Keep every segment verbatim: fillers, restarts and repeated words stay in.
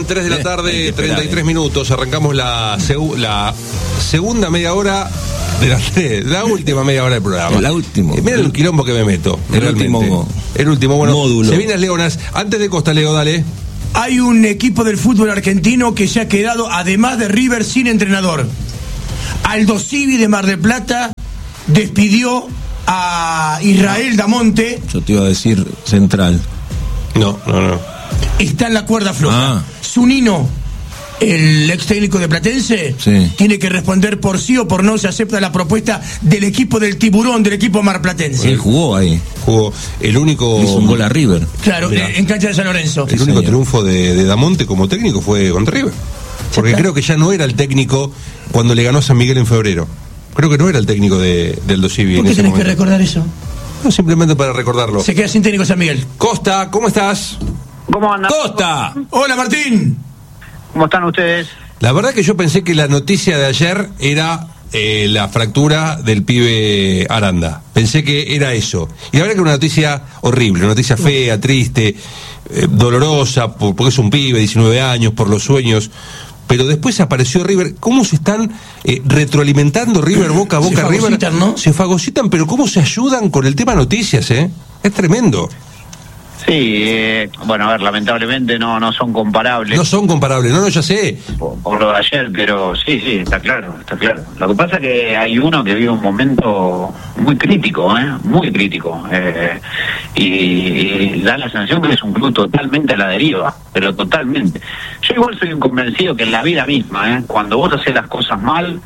Son tres de la tarde, treinta y tres minutos. Arrancamos la, seg- la segunda media hora de la, la última media hora del programa. La última. Eh, mira el quilombo que me meto. El realmente. último. El último, bueno. Módulo. Se vienen las Leonas. Antes de Costa, Leo, dale. Hay un equipo del fútbol argentino que se ha quedado, además de River, sin entrenador. Aldo Civi de Mar del Plata despidió a Israel Damonte. Yo te iba a decir Central. No, no, no. Está en la cuerda floja. Ah. Zunino, el ex técnico de Platense, Sí. tiene que responder por sí o por no se acepta la propuesta del equipo del Tiburón, del equipo marplatense. Él jugó ahí. Jugó el único. Hizo un gol a River. Claro, Mirá. en cancha de San Lorenzo. El Sí, único señor. triunfo de, de Damonte como técnico fue contra River. Porque está. creo que ya no era el técnico cuando le ganó a San Miguel en febrero. Creo que no era el técnico de, del Aldo Civi. ¿Por en qué ese tenés que momento. recordar eso? No, simplemente para recordarlo. Se queda sin técnico San Miguel. Costa, ¿cómo estás? ¿Cómo andan? ¡Costa! Hola, Martín. ¿Cómo están ustedes? La verdad que yo pensé que la noticia de ayer era eh, la fractura del pibe Aranda. Pensé que era eso. Y la verdad que era una noticia horrible, una noticia fea, triste, eh, dolorosa, por- porque es un pibe, diecinueve años, por los sueños. Pero después apareció River. ¿Cómo se están eh, retroalimentando River, Boca, Se Boca, River? fagocitan, ¿no? Se fagocitan, pero ¿cómo se ayudan con el tema noticias, eh? Es tremendo. Sí, eh, bueno, a ver, lamentablemente no no son comparables No son comparables, no, no, ya sé. por, por lo de ayer, pero sí, sí, está claro, está claro. Lo que pasa es que hay uno que vive un momento muy crítico, ¿eh? Muy crítico. Eh, y, y da la sensación que es un club totalmente a la deriva, pero totalmente. Yo igual soy un convencido que en la vida misma, ¿eh? Cuando vos haces las cosas mal,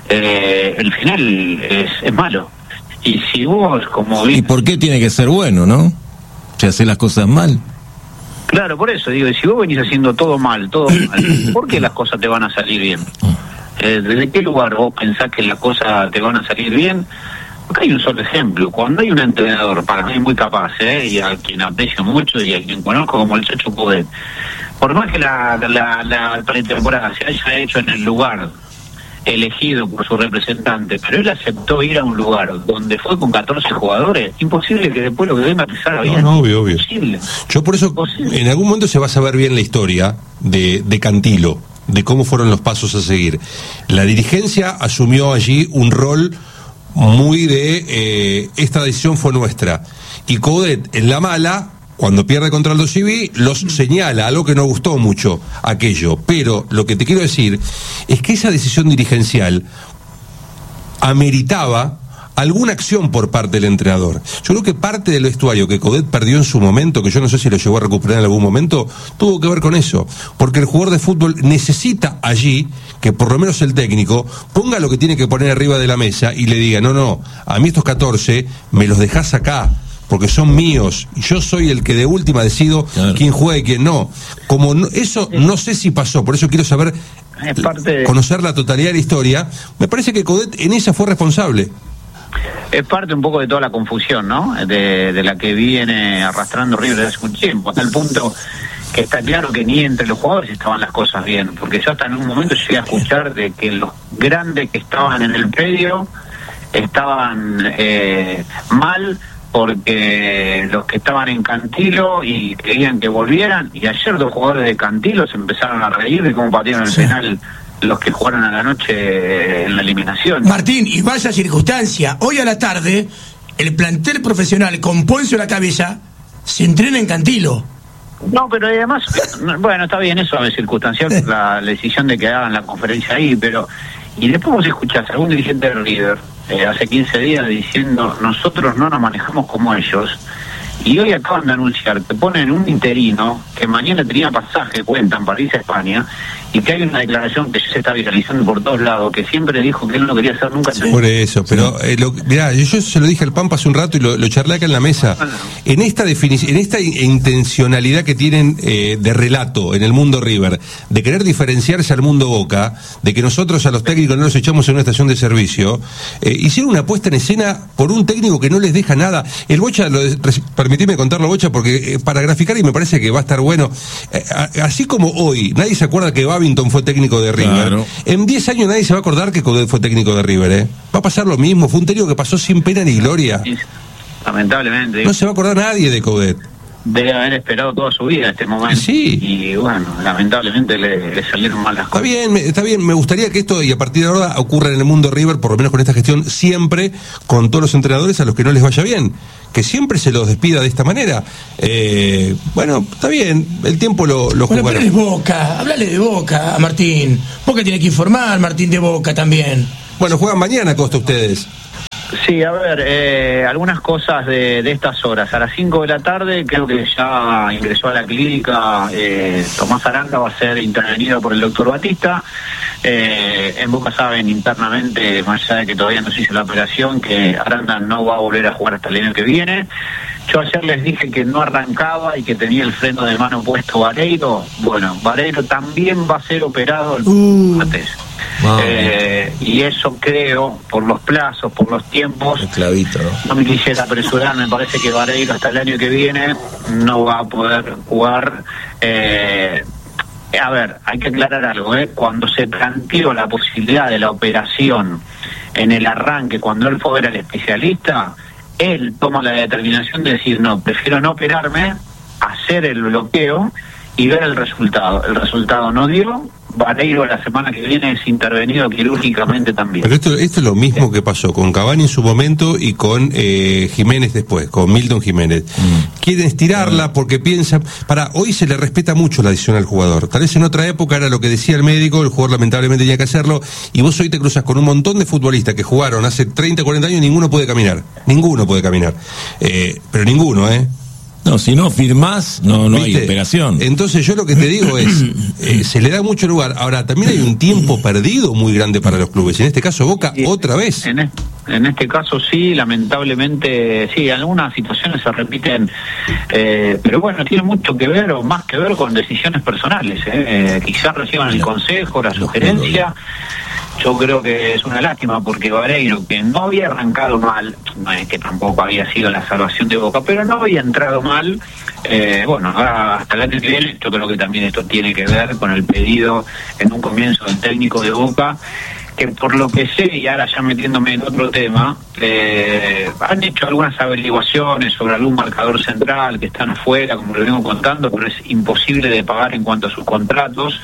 eh, el final es, es malo. Y si vos, como ¿Y vi- por qué tiene que ser bueno, no? Si hace las cosas mal. Claro, por eso digo, y si vos venís haciendo todo mal, todo mal, ¿por qué las cosas te van a salir bien? Eh, ¿Desde qué lugar vos pensás que las cosas te van a salir bien? Acá hay un solo ejemplo. Cuando hay un entrenador, para mí muy capaz, ¿eh? Y a quien aprecio mucho y a quien conozco como el Chacho Coudet, por más que la, la, la pretemporada se haya hecho en el lugar elegido por su representante, pero él aceptó ir a un lugar donde fue con catorce jugadores, imposible que después lo que venga a pisar bien. No, no, obvio, obvio. Imposible. Yo por eso, Imposible. en algún momento se va a saber bien la historia de, de Cantilo, de cómo fueron los pasos a seguir. La dirigencia asumió allí un rol muy de, eh, esta decisión fue nuestra. Y Coudet, en la mala, cuando pierde contra Aldo Civi, los señala, algo que no gustó mucho, aquello. Pero lo que te quiero decir es que esa decisión dirigencial ameritaba alguna acción por parte del entrenador. Yo creo que parte del vestuario que Coudet perdió en su momento, que yo no sé si lo llegó a recuperar en algún momento, tuvo que ver con eso. Porque el jugador de fútbol necesita allí que por lo menos el técnico ponga lo que tiene que poner arriba de la mesa y le diga, no, no, a mí estos catorce me los dejás acá, porque son míos, y yo soy el que de última decido Claro. quién juega y quién no. Como no, eso no sé si pasó, por eso quiero saber, Es parte de- conocer la totalidad de la historia. Me parece que Coudet en esa fue responsable. Es parte un poco de toda la confusión, ¿no? De, de la que viene arrastrando River desde hace un tiempo, hasta el punto que está claro que ni entre los jugadores estaban las cosas bien, porque yo hasta en un momento llegué a escuchar de que los grandes que estaban en el predio estaban eh, mal porque los que estaban en Cantilo y querían que volvieran, y ayer dos jugadores de Cantilo se empezaron a reír de cómo patearon el Sí. penal los que jugaron a la noche en la eliminación. Martín, y vaya circunstancia, hoy a la tarde, el plantel profesional con Poncio a la cabeza se entrena en Cantilo. No, pero además, bueno, está bien, eso es circunstancial, la, la decisión de que hagan la conferencia ahí, pero... Y después vos escuchás a algún dirigente de River eh, hace quince días diciendo, nosotros no nos manejamos como ellos, y hoy acaban de anunciar que ponen un interino que mañana tenía pasaje, cuentan, para irse a España, y que hay una declaración que ya se está viralizando por todos lados, que siempre dijo que él no quería hacer nunca... Por eso, pero eh, lo, mirá, yo, yo se lo dije al Pampa hace un rato y lo, lo charlé acá en la mesa. En esta definición, en esta in- intencionalidad que tienen eh, de relato en el mundo River, de querer diferenciarse al mundo Boca, de que nosotros a los técnicos no los echamos en una estación de servicio, eh, hicieron una puesta en escena por un técnico que no les deja nada. El Bocha, lo de- res- permitime contarlo, Bocha, porque eh, para graficar y me parece que va a estar bueno. Eh, a- así como hoy, nadie se acuerda que Babington fue técnico de River. Claro. En diez años nadie se va a acordar que Coudet fue técnico de River, ¿eh? Va a pasar lo mismo, fue un técnico que pasó sin pena ni gloria. Lamentablemente. No se va a acordar nadie de Coudet. debe haber esperado toda su vida este momento. Sí. Y bueno, lamentablemente le, le salieron mal las Está cosas. bien, me- está bien. Me gustaría que esto, y a partir de ahora, ocurra en el mundo River, por lo menos con esta gestión, siempre con todos los entrenadores a los que no les vaya bien. Que siempre se los despida de esta manera. Eh, bueno, está bien, el tiempo lo, lo Bueno, jugará. pero es Boca, hablale de Boca a Martín. Boca tiene que informar, Martín, de Boca también. Bueno, juegan mañana, Costa, ustedes. Sí, a ver, eh, algunas cosas de, de estas horas. A las cinco de la tarde creo que ya ingresó a la clínica eh, Tomás Aranda, va a ser intervenido por el doctor Batista. Eh, en Boca saben internamente, más allá de que todavía no se hizo la operación, que Aranda no va a volver a jugar hasta el año que viene. Yo ayer les dije que no arrancaba y que tenía el freno de mano puesto Vareiro. Bueno, Vareiro también va a ser operado el Uh. martes. Wow. Eh, y eso creo, por los plazos, por los tiempos, El clavito, ¿no? no me quisiera apresurar, me parece que Vareiro hasta el año que viene no va a poder jugar. Eh, a ver, hay que aclarar algo, ¿eh? Cuando se planteó la posibilidad de la operación en el arranque, cuando él fue a ver al especialista, él toma la determinación de decir, no, prefiero no operarme, hacer el bloqueo y ver el resultado. El resultado no dio. Vareiro la semana que viene es intervenido quirúrgicamente también. Pero esto, esto es lo mismo que pasó con Cavani en su momento y con eh, Jiménez después, con Milton Jiménez. Mm. Quieren estirarla porque piensan... Para, hoy se le respeta mucho la decisión al jugador. Tal vez en otra época era lo que decía el médico, el jugador lamentablemente tenía que hacerlo, y vos hoy te cruzas con un montón de futbolistas que jugaron hace treinta, cuarenta años y ninguno puede caminar. Ninguno puede caminar. Eh, pero ninguno, ¿eh? No, si no firmás, no, no hay ¿Viste? operación. Entonces yo lo que te digo es, eh, se le da mucho lugar. Ahora, también hay un tiempo perdido muy grande para los clubes. En este caso Boca, Y otra vez. En, es- en este caso sí, lamentablemente sí, algunas situaciones se repiten, eh, pero bueno, tiene mucho que ver o más que ver con decisiones personales. Eh. Eh, quizás reciban el consejo, la sugerencia. Yo creo que es una lástima porque Vareiro, que no había arrancado mal, no es que tampoco había sido la salvación de Boca, pero no había entrado mal, eh, bueno, ahora hasta el año que viene, yo creo que también esto tiene que ver con el pedido en un comienzo del técnico de Boca, que por lo que sé, y ahora ya metiéndome en otro tema, eh, han hecho algunas averiguaciones sobre algún marcador central que están afuera, como lo vengo contando, pero es imposible de pagar en cuanto a sus contratos.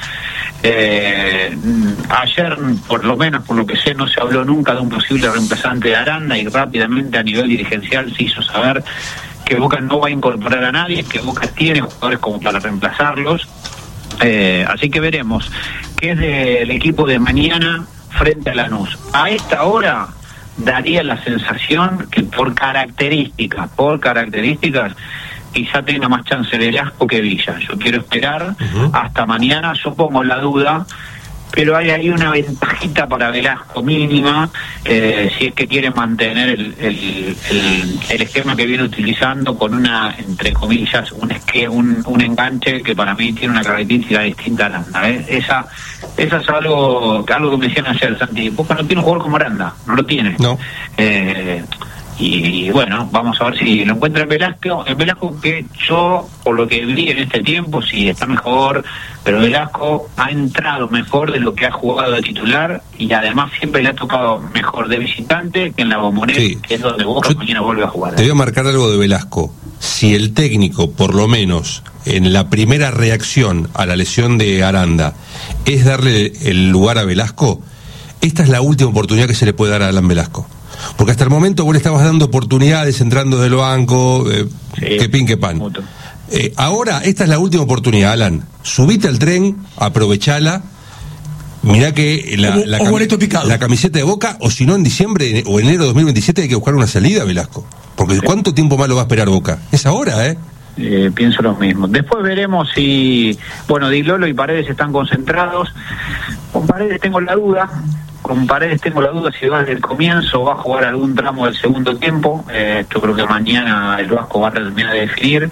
Eh, ayer, por lo menos por lo que sé, no se habló nunca de un posible reemplazante de Aranda, y rápidamente a nivel dirigencial se hizo saber que Boca no va a incorporar a nadie, que Boca tiene jugadores como para reemplazarlos. Eh, así que veremos qué es del equipo de mañana frente a Lanús. A esta hora daría la sensación que por características, por características, quizá tenga más chance de Velasco que Villa. Yo quiero esperar Uh-huh. hasta mañana, yo pongo la duda, pero hay ahí una ventajita para Velasco mínima, eh, si es que quiere mantener el, el, el, el esquema que viene utilizando con una, entre comillas, un, esque, un, un enganche que para mí tiene una característica distinta a Aranda. ¿eh? Esa, esa es algo, algo que me decían ayer, Santi. Boca no tiene un jugador como Aranda, no lo tiene. No. Eh, y bueno, vamos a ver si lo encuentra en Velasco. El Velasco que yo, por lo que vi en este tiempo, sí está mejor, pero Velasco ha entrado mejor de lo que ha jugado de titular, y además siempre le ha tocado mejor de visitante que en la Bombonera, Sí. que es donde Boca Yo mañana vuelve a jugar. Te voy a marcar algo de Velasco. Si el técnico, por lo menos en la primera reacción a la lesión de Aranda, es darle el lugar a Velasco, esta es la última oportunidad que se le puede dar a Alan Velasco. Porque hasta el momento vos le estabas dando oportunidades entrando del banco, eh, Sí, que pin que pan. mucho. Eh, ahora, esta es la última oportunidad, Alan. Subite al tren, aprovechala. Mirá que la, O- la, o cami- boleto picado. la camiseta de Boca, o si no en diciembre o enero de dos mil veintisiete hay que buscar una salida, Velasco. Porque ¿cuánto tiempo más lo va a esperar Boca? Es ahora, ¿eh? Eh, pienso lo mismo. Después veremos si, bueno, Di Lolo y Paredes están concentrados. Con Paredes tengo la duda. Con Paredes tengo la duda si va desde el comienzo o va a jugar algún tramo del segundo tiempo. Eh, yo creo que mañana el Vasco va a terminar de definir.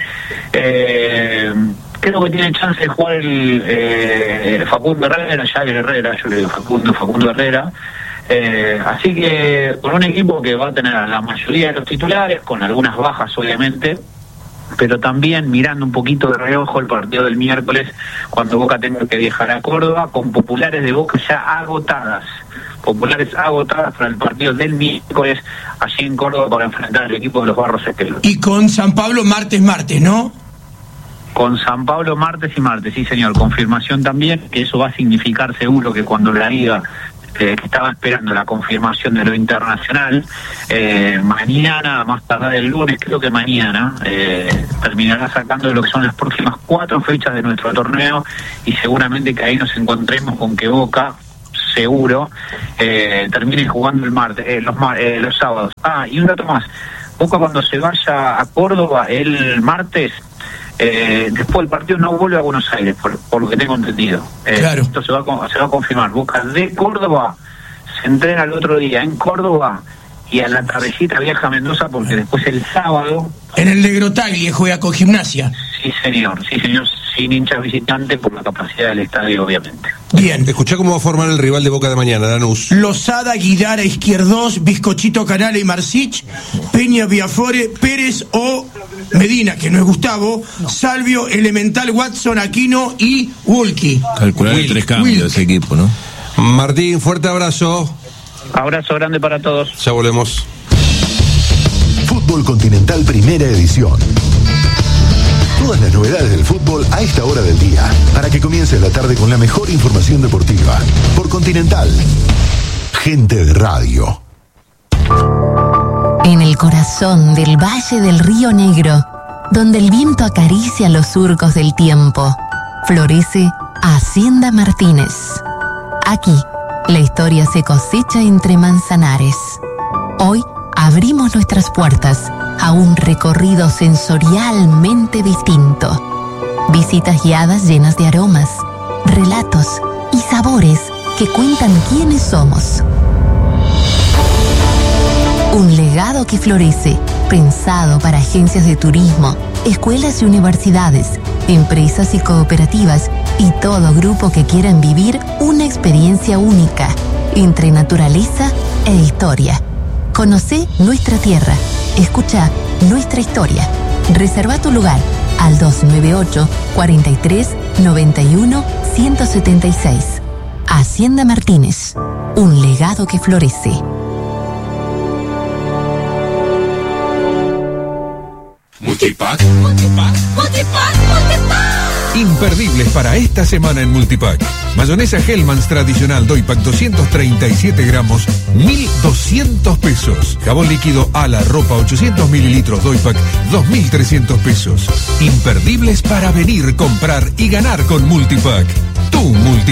Eh, creo que tiene chance de jugar el eh, Facundo Herrera, ya el Herrera, yo le digo Facundo, Facundo Herrera. Eh, así que con un equipo que va a tener a la mayoría de los titulares, con algunas bajas obviamente, pero también mirando un poquito de reojo el partido del miércoles, cuando Boca tenga que viajar a Córdoba, con populares de Boca ya agotadas, populares agotadas para el partido del miércoles, allí en Córdoba, para enfrentar al equipo de los Barros Esquelos. Y con San Pablo martes, martes, ¿no? Con San Pablo martes y martes, sí señor, confirmación también, que eso va a significar seguro que cuando la liga eh, que estaba esperando la confirmación de lo internacional, eh, mañana, más tarde el lunes, creo que mañana, eh, terminará sacando lo que son las próximas cuatro fechas de nuestro torneo y seguramente que ahí nos encontremos con que Boca, seguro, eh, termine jugando el martes, eh, los, eh, los sábados. Ah, y un dato más, Boca cuando se vaya a Córdoba el martes, Eh, después del partido no vuelve a Buenos Aires, por, por lo que tengo entendido. Eh, claro. Esto se va, a, se va a confirmar. Boca de Córdoba se entrena el otro día en Córdoba y a la tardecita viaja a Mendoza porque después el sábado... En el Negrotaglie juega con Gimnasia. Sí, señor, sí, señor, sin hinchas visitantes por la capacidad del estadio, obviamente. Bien. Escuchá cómo va a formar el rival de Boca de mañana, Danús. Lozada, Guidara, Izquierdos, Bizcochito, Canale y Marcich, Peña, Viafore, Pérez o Medina, que no es Gustavo, no. Salvio, Elemental, Watson, Aquino y Wolki. Calcular Wilk, tres cambios de ese equipo, ¿no? Martín, fuerte abrazo. Abrazo grande para todos. Ya volvemos. Fútbol Continental Primera Edición. Todas las novedades del fútbol a esta hora del día, para que comience la tarde con la mejor información deportiva. Por Continental. Gente de radio. En el corazón del Valle del Río Negro, donde el viento acaricia los surcos del tiempo, florece Hacienda Martínez. Aquí, la historia se cosecha entre manzanares. Hoy abrimos nuestras puertas a un recorrido sensorialmente distinto. Visitas guiadas llenas de aromas, relatos y sabores que cuentan quiénes somos. Un legado que florece, pensado para agencias de turismo, escuelas y universidades, empresas y cooperativas y todo grupo que quieran vivir una experiencia única entre naturaleza e historia. Conocé nuestra tierra, escucha nuestra historia. Reserva tu lugar al dos nueve ocho, cuatro tres, nueve uno, uno siete seis. Hacienda Martínez, un legado que florece. Multipack. Multipack. Multipack. Multipack. Imperdibles para esta semana en Multipack. Mayonesa Hellmann's tradicional Doypack doscientos treinta y siete gramos, mil doscientos pesos. Jabón líquido Ala Ropa ochocientos mililitros Doypack, dos mil trescientos pesos. Imperdibles para venir, comprar y ganar con Multipack. Tu Multipack.